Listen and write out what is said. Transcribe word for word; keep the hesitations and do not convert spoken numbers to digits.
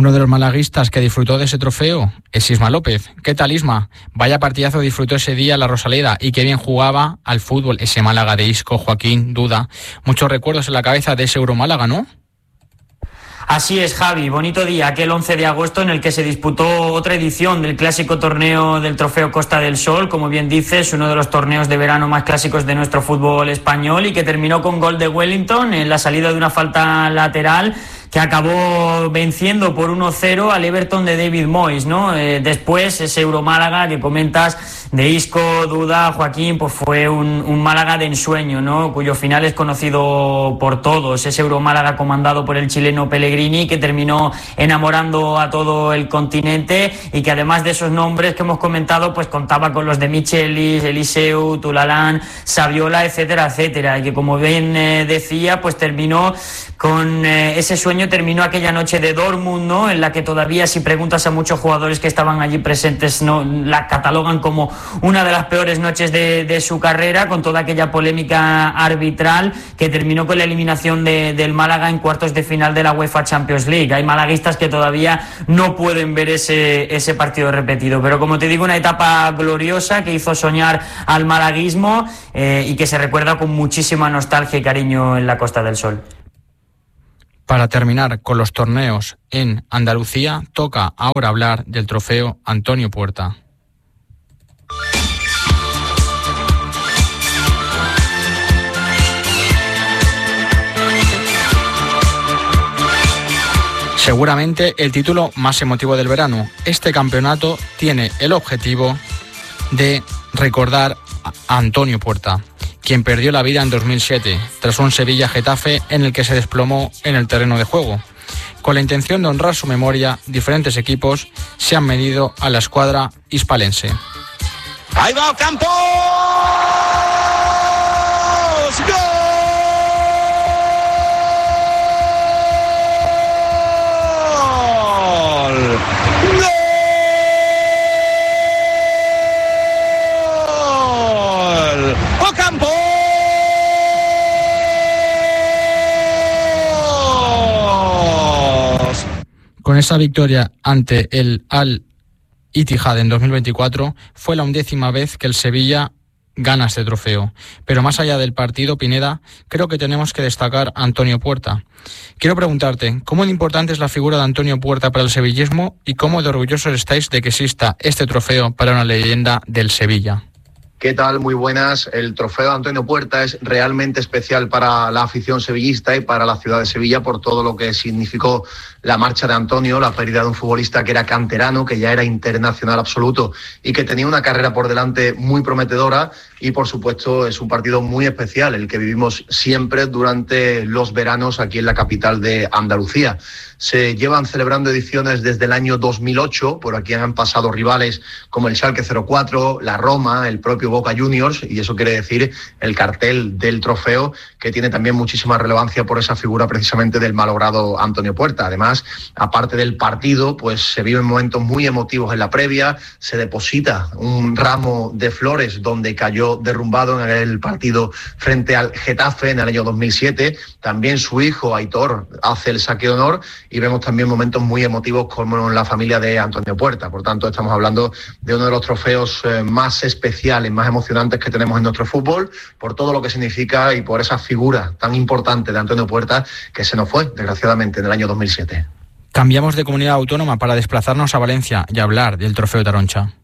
Uno de los malaguistas que disfrutó de ese trofeo es Isma López. ¿Qué tal, Isma? Vaya partidazo disfrutó ese día la Rosaleda y qué bien jugaba al fútbol ese Málaga de Isco, Joaquín, Duda. Muchos recuerdos en la cabeza de ese Euromálaga, ¿no? Así es, Javi, bonito día, aquel once de agosto en el que se disputó otra edición del clásico torneo del Trofeo Costa del Sol, como bien dices, uno de los torneos de verano más clásicos de nuestro fútbol español y que terminó con gol de Wellington en la salida de una falta lateral que acabó venciendo por uno cero al Everton de David Moyes, ¿no? Eh, después, ese Euromálaga que comentas de Isco, Duda, Joaquín, pues fue un, un Málaga de ensueño, ¿no? Cuyo final es conocido por todos, ese Euromálaga comandado por el chileno Pellegrini, que terminó enamorando a todo el continente y que además de esos nombres que hemos comentado, pues contaba con los de Michelis, Eliseu, Tulalán, Saviola, etcétera, etcétera, y que como bien eh, decía, pues terminó con eh, ese sueño, terminó aquella noche de Dortmund, ¿no? En la que todavía, si preguntas a muchos jugadores que estaban allí presentes, no la catalogan como una de las peores noches de, de su carrera, con toda aquella polémica arbitral que terminó con la eliminación de, del Málaga en cuartos de final de la UEFA Champions League. Hay malaguistas que todavía no pueden ver ese, ese partido repetido, pero como te digo, una etapa gloriosa que hizo soñar al malaguismo eh, y que se recuerda con muchísima nostalgia y cariño en la Costa del Sol. Para terminar con los torneos en Andalucía, toca ahora hablar del trofeo Antonio Puerta. Seguramente el título más emotivo del verano. Este campeonato tiene el objetivo de recordar a Antonio Puerta, quien perdió la vida en dos mil siete, tras un Sevilla-Getafe en el que se desplomó en el terreno de juego. Con la intención de honrar su memoria, diferentes equipos se han medido a la escuadra hispalense. ¡Ahí va Campos! ¡Gol! Con esa victoria ante el Al-Ittihad en dos mil veinticuatro, fue la undécima vez que el Sevilla gana este trofeo. Pero más allá del partido, Pineda, creo que tenemos que destacar a Antonio Puerta. Quiero preguntarte, ¿cómo de importante es la figura de Antonio Puerta para el sevillismo y cómo de orgullosos estáis de que exista este trofeo para una leyenda del Sevilla? ¿Qué tal? Muy buenas. El trofeo de Antonio Puerta es realmente especial para la afición sevillista y para la ciudad de Sevilla por todo lo que significó la marcha de Antonio, la pérdida de un futbolista que era canterano, que ya era internacional absoluto y que tenía una carrera por delante muy prometedora. Y por supuesto es un partido muy especial, el que vivimos siempre durante los veranos aquí en la capital de Andalucía. Se llevan celebrando ediciones desde el año dos mil ocho, por aquí han pasado rivales como el Schalke cero cuatro, la Roma, el propio Boca Juniors, y eso quiere decir el cartel del trofeo, que tiene también muchísima relevancia por esa figura precisamente del malogrado Antonio Puerta. Además, aparte del partido, pues se viven momentos muy emotivos en la previa, se deposita un ramo de flores donde cayó derrumbado en el partido frente al Getafe en el año dos mil siete. También su hijo Aitor hace el saque de honor y vemos también momentos muy emotivos como en la familia de Antonio Puerta. Por tanto, estamos hablando de uno de los trofeos eh, más especiales, más emocionantes que tenemos en nuestro fútbol, por todo lo que significa y por esa figura tan importante de Antonio Puerta que se nos fue, desgraciadamente, en el año dos mil siete. Cambiamos de comunidad autónoma para desplazarnos a Valencia y hablar del trofeo Taroncha.